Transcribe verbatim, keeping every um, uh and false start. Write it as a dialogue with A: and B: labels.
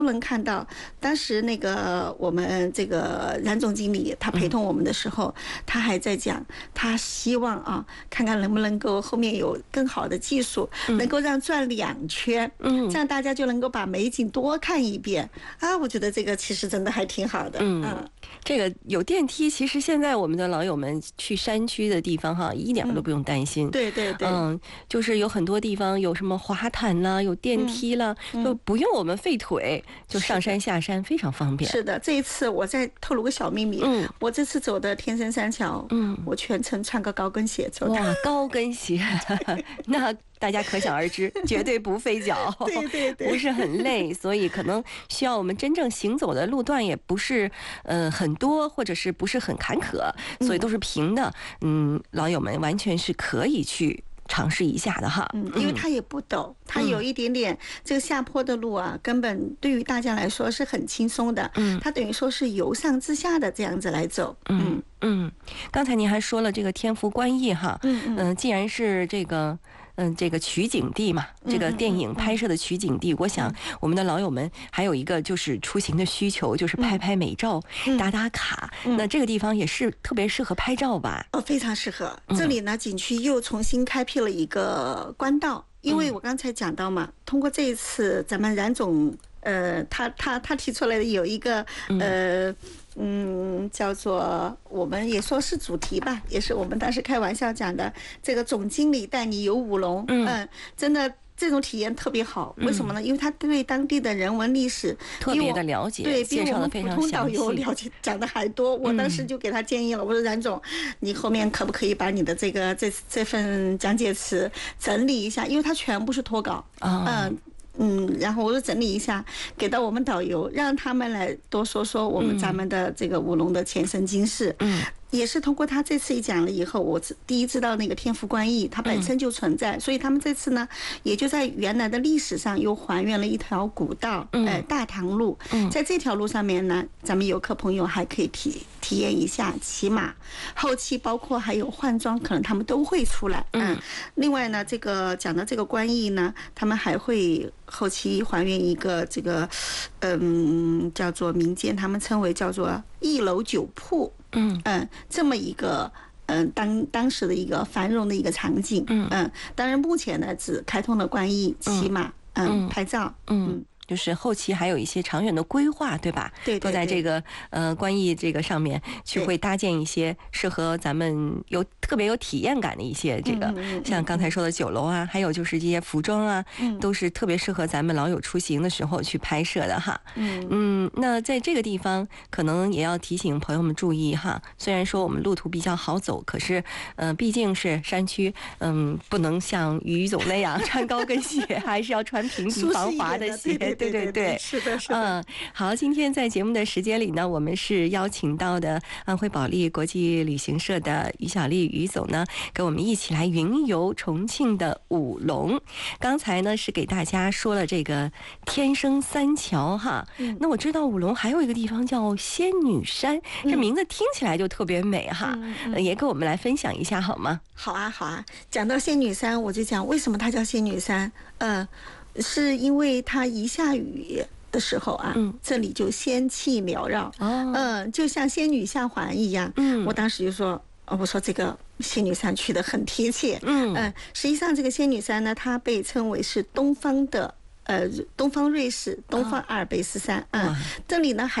A: 都能看到，当时那个我们这个冉总经理他陪同我们的时候，嗯、他还在讲，他希望啊，看看能不能够后面有更好的技术，嗯、能够让转两圈，嗯，这样大家就能够把美景多看一遍啊。我觉得这个其实真的还挺好的，嗯。嗯
B: 这个有电梯，其实现在我们的老友们去山区的地方哈，一点都不用担心。
A: 嗯、对对对，
B: 嗯，就是有很多地方有什么滑毯啦，有电梯啦，嗯、就不用我们费腿，就上山下山非常方便。
A: 是的，这一次我再透露个小秘密，嗯，我这次走的天生三桥，嗯，我全程穿个高跟鞋走的。
B: 哇，高跟鞋，那。大家可想而知，绝对不费脚，
A: 对对对，
B: 不是很累，所以可能需要我们真正行走的路段也不是呃很多，或者是不是很坎坷，所以都是平的。嗯，老友们完全是可以去尝试一下的哈。
A: 嗯，因为它也不陡，它有一点点这个下坡的路啊，根本对于大家来说是很轻松的。嗯，它等于说是由上至下的这样子来走。
B: 嗯嗯，刚才您还说了这个天福观驿哈，嗯嗯、呃，既然是这个。嗯，这个取景地嘛，这个电影拍摄的取景地，我想我们的老友们还有一个就是出行的需求，就是拍拍美照、打打卡。那这个地方也是特别适合拍照吧？
A: 哦，非常适合。这里呢，景区又重新开辟了一个官道，因为我刚才讲到嘛，通过这一次咱们冉总。呃，他他他提出来的有一个呃嗯，叫做我们也说是主题吧，也是我们当时开玩笑讲的，这个总经理带你游五龙，嗯、呃，真的。这种体验特别好，为什么呢？因为他对当地的人文历史
B: 特别的了解，
A: 对，比我们普通导游了解讲的还多。我当时就给他建议了，我说冉总，你后面可不可以把你的这个这这份讲解词整理一下？因为它全部是脱稿，嗯、呃。嗯，然后我就整理一下，给到我们导游，让他们来多说说我们咱们的这个五龙的前生今世。嗯。也是通过他这次一讲了以后，我第一知道那个天福观驿它本身就存在，嗯、所以他们这次呢，也就在原来的历史上又还原了一条古道，嗯、呃，大唐路。嗯、在这条路上面呢，咱们游客朋友还可以体体验一下骑马，后期包括还有换装，可能他们都会出来。嗯。另外呢，这个讲到这个观驿呢，他们还会后期还原一个这个，嗯，叫做民间他们称为叫做一楼酒铺。嗯嗯，这么一个嗯当当时的一个繁荣的一个场景，嗯嗯，当然目前呢只开通了观驿、骑马，嗯，拍照，嗯。
B: 就是后期还有一些长远的规划，对吧？
A: 对，
B: 都在这个呃观驿这个上面去会搭建一些适合咱们有特别有体验感的一些这个，像刚才说的酒楼啊，还有就是这些服装啊，都是特别适合咱们老友出行的时候去拍摄的哈。嗯嗯，那在这个地方可能也要提醒朋友们注意哈。虽然说我们路途比较好走，可是呃毕竟是山区，嗯，不能像于总那样穿高跟鞋，还是要穿平底防滑的鞋。对对对，
A: 是的，是的。
B: 嗯，好，今天在节目的时间里呢，我们是邀请到的安徽保利国际旅行社的于小丽于总呢，跟我们一起来云游重庆的五龙。刚才呢是给大家说了这个天生三桥哈，嗯、那我知道五龙还有一个地方叫仙女山，嗯、这名字听起来就特别美哈，嗯嗯呃、也跟我们来分享一下好吗？
A: 好啊，好啊。讲到仙女山，我就讲为什么它叫仙女山，嗯、呃。是因为它一下雨的时候啊，嗯、这里就仙气缭绕，哦、嗯，就像仙女下凡一样。嗯，我当时就说，哦，我说这个仙女山取得很贴切。嗯嗯，实际上这个仙女山呢，它被称为是东方的呃东方瑞士、东方阿尔卑斯山。嗯，这里呢还。